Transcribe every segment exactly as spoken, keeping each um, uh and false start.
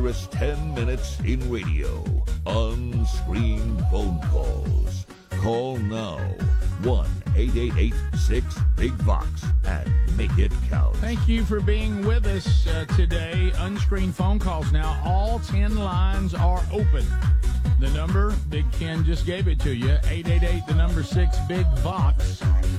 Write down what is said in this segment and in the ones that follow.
dangerous ten minutes in radio. Unscreened phone calls. Call now. one eight eight eight six big Vox and make it count. Thank you for being with us uh, today. Unscreened phone calls now. All ten lines are open. The number, Big Ken just gave it to you, eight eight eight, the number six, Big Vox.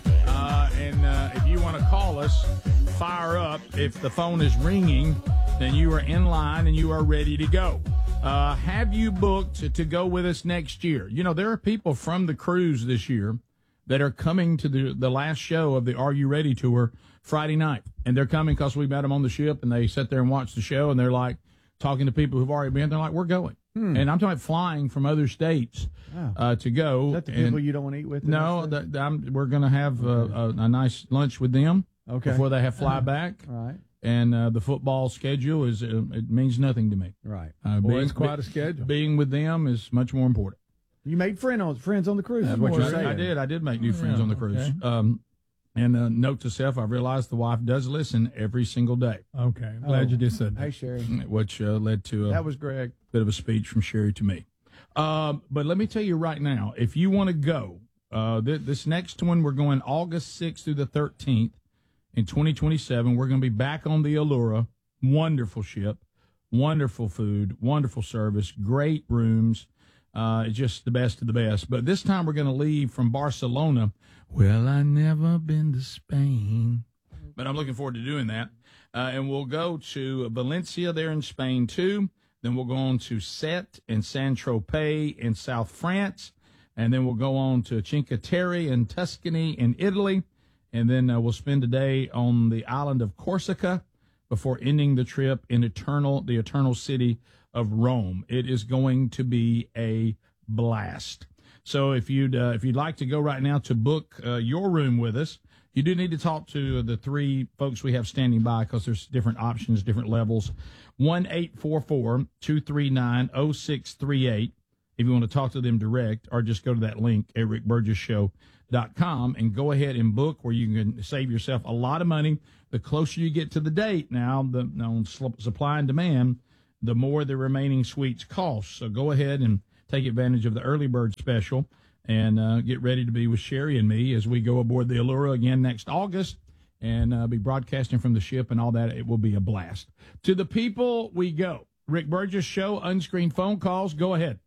Uh, and uh, if you want to call us, fire up. If the phone is ringing, then you are in line and you are ready to go. Uh, have you booked to go with us next year? You know, there are people from the cruise this year that are coming to the, the last show of the Are You Ready tour Friday night. And they're coming because we met them on the ship, and they sit there and watch the show, and they're like talking to people who've already been. They're like, we're going. Hmm. And I'm talking about flying from other states wow. uh, to go. Is that the and people you don't want to eat with? No, the, the, I'm, we're going to have uh, a, a nice lunch with them okay. before they have fly back. Right. And uh, the football schedule, is uh, it means nothing to me. Right. Uh, Boy, being, it's quite a schedule. Being with them is much more important. You made friend on, friends on the cruise. That's what you're saying. I did. I did make new friends yeah, on the cruise. Okay. Um, and uh, note to self, I realized the wife does listen every single day. Okay. I'm glad oh. you just said that. Hey, Sherry. Which uh, led to a that was Greg. bit of a speech from Sherry to me. Um, but let me tell you right now, if you want to go, uh, th- this next one, we're going August sixth through the thirteenth in twenty twenty-seven. We're going to be back on the Allura. Wonderful ship, wonderful food, wonderful service, great rooms. Uh, it's just the best of the best. But this time we're going to leave from Barcelona. Well, I never been to Spain, but I'm looking forward to doing that. Uh, and we'll go to Valencia there in Spain too. Then we'll go on to Sète and Saint-Tropez in South France. And then we'll go on to Cinque Terre in Tuscany in Italy. And then uh, we'll spend a day on the island of Corsica before ending the trip in eternal, the eternal city of Rome. It is going to be a blast. So if you'd, uh, if you'd like to go right now to book uh, your room with us, you do need to talk to the three folks we have standing by because there's different options, different levels. one eight four four, two three nine, zero six three eight if you want to talk to them direct, or just go to that link at rick burgess show dot com and go ahead and book where you can save yourself a lot of money. The closer you get to the date now, the on supply and demand, the more the remaining suites cost. So go ahead and take advantage of the early bird special and uh, get ready to be with Sherry and me as we go aboard the Allura again next August and uh, be broadcasting from the ship and all that. It will be a blast. To the people we go. Rick Burgess Show, unscreened phone calls. Go ahead.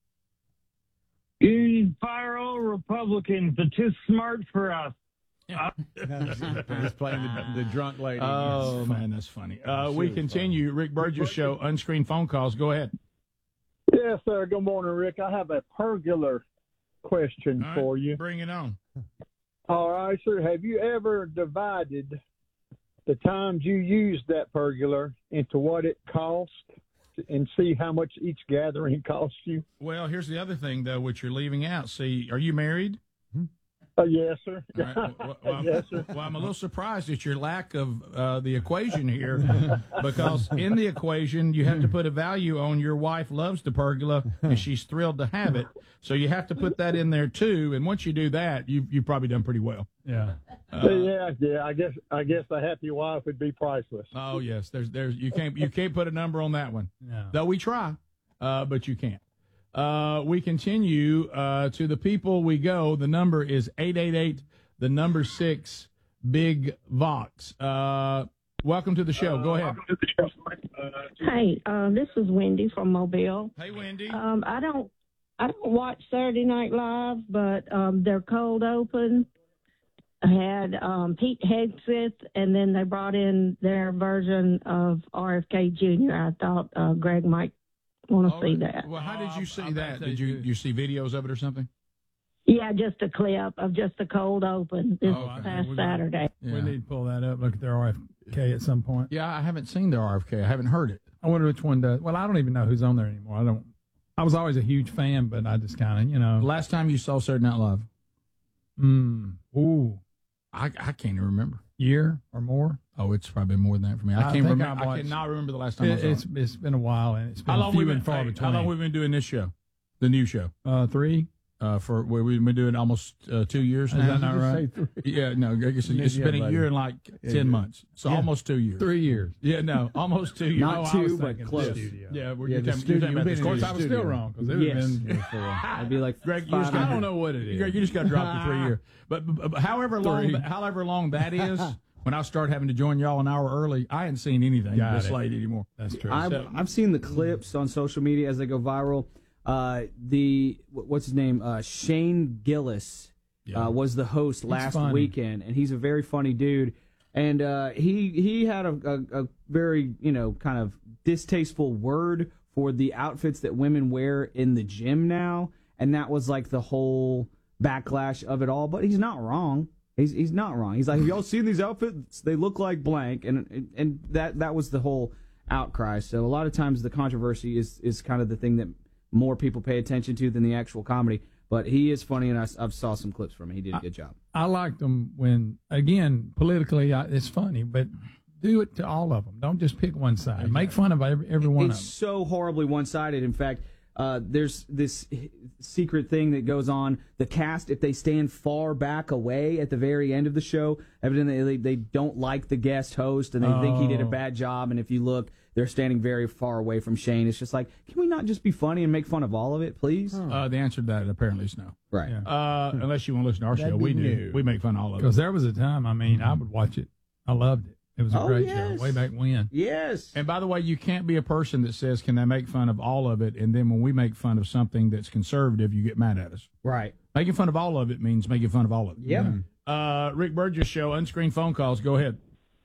You fire all Republicans. They're too smart for us. Uh, He's playing the, the drunk lady. Oh, man, that's funny. Uh, we continue. Rick Burgess Show, unscreened phone calls. Go ahead. Yes, sir. Good morning, Rick. I have a pergola question All right, for you. Bring it on. All right, sir. Have you ever divided the times you used that pergola into what it cost and see how much each gathering cost you? Well, here's the other thing, though, which you're leaving out. See, are you married? Uh, yes, sir. All right. Well, well, yes, sir. Well, I'm a little surprised at your lack of uh, the equation here, because in the equation you have to put a value on your wife loves the pergola and she's thrilled to have it. So you have to put that in there too. And once you do that, you you've probably done pretty well. Yeah. Uh, yeah, yeah. I guess I guess a happy wife would be priceless. Oh yes, there's there's you can't you can't put a number on that one. No. Though we try, uh, but you can't. Uh, we continue uh, to the people we go. The number is eight eight eight, the number six, Big Vox. Uh, welcome to the show. Go ahead. Hey, uh, this is Wendy from Mobile. Hey, Wendy. Um, I don't, I don't watch Saturday Night Live, but um, their cold open had um, Pete Hegseth, and then they brought in their version of R F K Junior I thought uh, Greg might want to Oh, see that. Well, how did you see I'm that? about to Did you you see videos of it or something? Yeah, just a clip of just the cold open this Oh, okay. past We- Saturday. Yeah. We need to pull that up, look at their R F K at some point. Yeah, I haven't seen the R F K. I haven't heard it. I wonder which one does. Well, I don't even know who's on there anymore. I don't. I was always a huge fan, but I just kind of, you know. Last time you saw Saturday Night Live? Mm, ooh, I, I can't even remember. year or more. Oh, it's probably more than that for me. I, I can't think remember. I I watched- cannot remember the last time I It, saw it's it. it's been a while, and it's been How long few we been? and far Hey, between. how long we been doing this show? The new show. Uh, three. Uh, for where we've been doing almost uh, two years Is now. that not Just right? say three. Yeah, no, I guess it's Yeah, been a buddy. year and like Yeah, ten yeah. months, so Yeah. almost two years. Three years. Yeah, no, almost two years. Not Oh, I two, was but thinking close. studio. Yeah, we're, Yeah, you're the talking, studio. you're talking about You've the been Of course, in I was studio. still wrong because it would Yes. have been. That'd be like Greg, you just five got- I hundred. don't know what it is. Greg, you just got dropped to three years. But, but, but however long, Three. however long that is, when I start having to join y'all an hour early, I ain't seen anything Got this it. late anymore. That's true. I've, So- I've seen the clips on social media as they go viral. Uh, the wh- what's his name? Uh, Shane Gillis Yeah. uh, was the host last funny. weekend, and he's a very funny dude. And uh, he he had a, a, a very you know kind of distasteful word for the outfits that women wear in the gym now, and that was like the whole backlash of it all. But he's not wrong. He's he's not wrong. He's like, have y'all seen these outfits? They look like blank, and and that that was the whole outcry. So a lot of times the controversy is is kind of the thing that more people pay attention to than the actual comedy. But he is funny, and I, I've saw some clips from him. He did a good job. I liked them when, again, politically, I, it's funny, but do it to all of them. Don't just pick one side. Make fun of every, every one It's of them. so horribly one-sided. In fact, uh, there's this secret thing that goes on. The cast, if they stand far back away at the very end of the show, evidently they, they don't like the guest host, and they think he did a Oh. bad job. And if you look, they're standing very far away from Shane. It's just like, can we not just be funny and make fun of all of it, please? Uh, the answer to that apparently is no. Right. Yeah. Uh, unless you want to listen to our That'd show, be we do. new. We make fun of all of it. Because there was a time, I mean, I would watch it. I loved it. It was a Oh, great yes. show way back when. Yes. And by the way, you can't be a person that says, can they make fun of all of it? And then when we make fun of something that's conservative, you get mad at us. Right. Making fun of all of it means making fun of all of it. Yep. Uh, Rick Burgess Show, unscreened phone calls. Go ahead.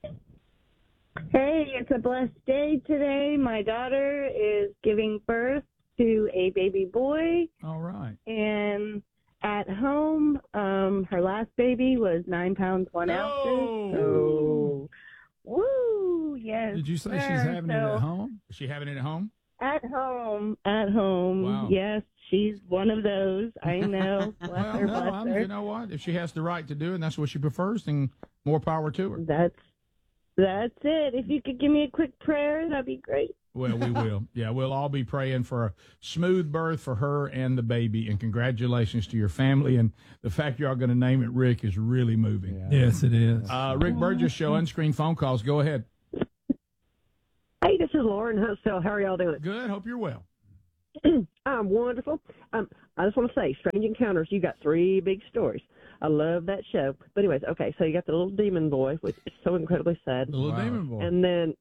Hey, it's a blessed day today. My daughter is giving birth to a baby boy, All right. and at home, um, her last baby was nine pounds one Oh. ounce. So, woo, yes. Did you say she's sir. having it So, at home? Is she having it at home? At home, at home. Wow. Yes, she's one of those. I know. Bless Well, her, no, bless I'm, her. you know what? If she has the right to do it and that's what she prefers, then more power to her. That's that's it. If you could give me a quick prayer, that'd be great. Well, we will. Yeah, we'll all be praying for a smooth birth for her and the baby. And congratulations to your family. And the fact you're all going to name it Rick is really moving. Yes, it is. Uh, Rick Burgess Show, unscreened phone calls. Go ahead. Hey, this is Lauren Huntsville. How are y'all doing? Good. Hope you're well. I'm wonderful. Um, I just want to say, Strange Encounters, you got three big stories. I love that show. But anyways, okay, so you got the little demon boy, which is so incredibly sad. The little Wow. demon boy. And then,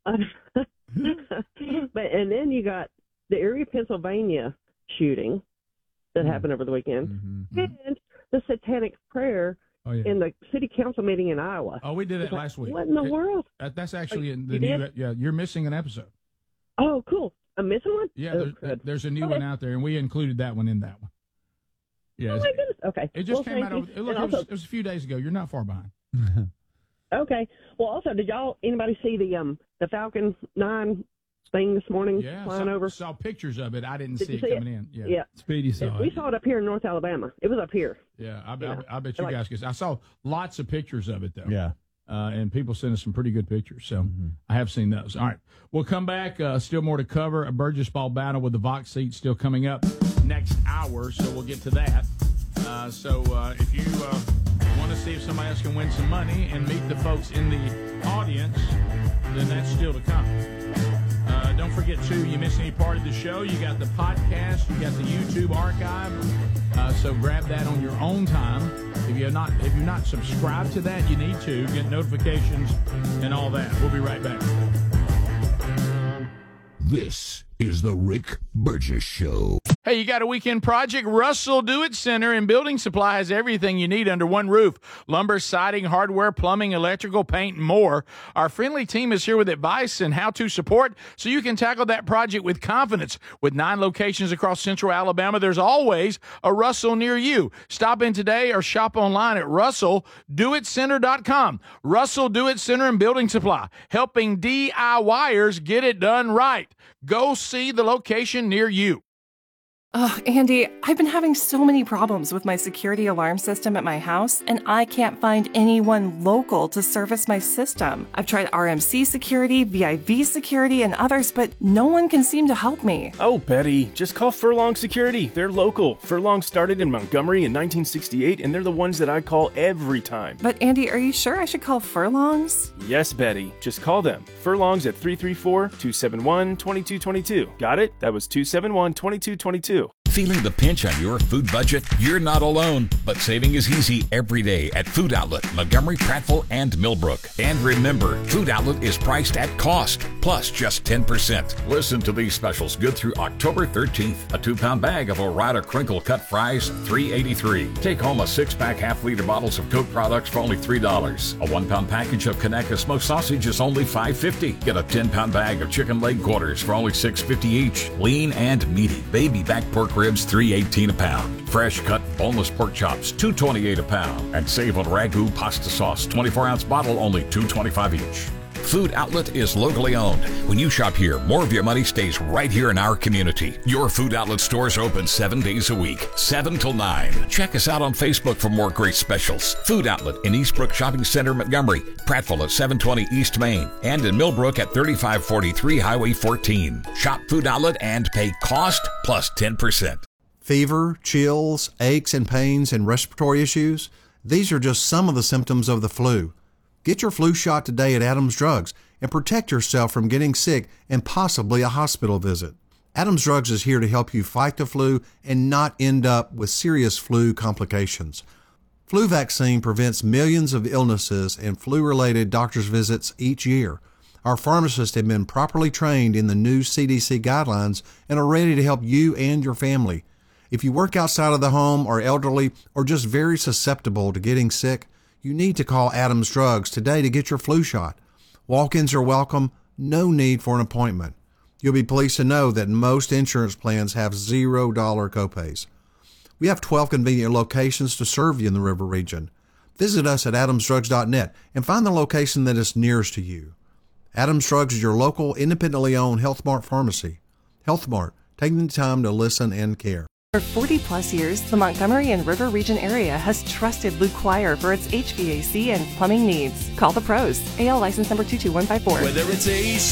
but and then you got the Erie, Pennsylvania shooting that happened over the weekend, Mm-hmm. and the satanic prayer oh, yeah. in the city council meeting in Iowa. Oh, we did It's that like, last week. What in the It- world? that- that's actually in the You new. did? Yeah, you're missing an episode. Oh, cool. I'm missing one? Yeah, Oh, there's, good. there's a new Okay. one out there, and we included that one in that one. Yeah, Oh, it's- my goodness. Okay. it just Well, came thank out. you. Over, it, look, And it, was, also- it was a few days ago. You're not far behind. Okay. Well, also, did y'all anybody see the um the Falcon Nine thing this morning Yeah, flying saw, over? saw pictures of it. I didn't Did see you it see coming in. Yeah, Yeah. Speedy saw we it. saw it up here in North Alabama. It was up here. yeah. I, Yeah. I, I bet you Like- guys. Cause I saw lots of pictures of it though. Yeah. Uh, and people sent us some pretty good pictures. So Mm-hmm. I have seen those. All right. We'll come back. Uh, still more to cover. A Burgess Ball battle with the Vox seat still coming up next hour. So we'll get to that. Uh, so uh, if you uh, want to see if somebody else can win some money and meet the folks in the audience, then that's still to come. Uh, don't forget, too, you miss any part of the show, you got the podcast, you got the YouTube archive. Uh, so grab that on your own time. If you're not if you're not subscribed to that, you need to get notifications and all that. We'll be right back. This is the Rick Burgess Show. Hey, you got a weekend project? Russell Do It Center and Building Supply has everything you need under one roof. Lumber, siding, hardware, plumbing, electrical, paint, and more. Our friendly team is here with advice and how-to support so you can tackle that project with confidence. With nine locations across central Alabama, there's always a Russell near you. Stop in today or shop online at russell do it center dot com. Russell Do It Center and Building Supply, helping DIYers get it done right. Go see the location near you. Oh, Andy, I've been having so many problems with my security alarm system at my house, and I can't find anyone local to service my system. I've tried R M C Security, V I V Security, and others, but no one can seem to help me. Oh, Betty, just call Furlong Security. They're local. Furlong started in Montgomery in nineteen sixty-eight, and they're the ones that I call every time. But Andy, are you sure I should call Furlongs? Yes, Betty. Just call them. Furlongs at three three four, two seven one, two two two two. Got it? That was two seven one, two two two two. Feeling the pinch on your food budget? You're not alone, but saving is easy every day at Food Outlet, Montgomery, Prattville, and Millbrook. And remember, Food Outlet is priced at cost, plus just ten percent. Listen to these specials good through October thirteenth. A two-pound bag of Ore-Ida crinkle cut fries, three eighty-three. Take home a six-pack half-liter bottles of Coke products for only three dollars. A one-pound package of Conecuh smoked sausage is only five fifty. Get a ten-pound bag of chicken leg quarters for only six fifty each. Lean and meaty baby back pork ribs, three eighteen a pound. Fresh cut boneless pork chops, two twenty-eight a pound. And save on Ragu pasta sauce, twenty-four ounce bottle, only two twenty-five each. Food Outlet is locally owned. When you shop here, more of your money stays right here in our community. Your Food Outlet stores are open seven days a week, seven till nine. Check us out on Facebook for more great specials. Food Outlet in Eastbrook Shopping Center, Montgomery, Prattville at seven twenty East Main, and in Millbrook at thirty-five forty-three Highway fourteen. Shop Food Outlet and pay cost plus ten percent. Fever, chills, aches and pains, and respiratory issues, these are just some of the symptoms of the flu. Get your flu shot today at Adams Drugs and protect yourself from getting sick and possibly a hospital visit. Adams Drugs is here to help you fight the flu and not end up with serious flu complications. Flu vaccine prevents millions of illnesses and flu-related doctor's visits each year. Our pharmacists have been properly trained in the new C D C guidelines and are ready to help you and your family. If you work outside of the home, are elderly, or just very susceptible to getting sick, you need to call Adams Drugs today to get your flu shot. Walk-ins are welcome, no need for an appointment. You'll be pleased to know that most insurance plans have zero dollar copays. We have twelve convenient locations to serve you in the River Region. Visit us at adams drugs dot net and find the location that is nearest to you. Adams Drugs is your local, independently owned Health Mart pharmacy. Health Mart, taking the time to listen and care. For forty plus years, the Montgomery and River Region area has trusted Luke Choir for its H V A C and plumbing needs. Call the pros. A L license number two two one five four. Whether it's A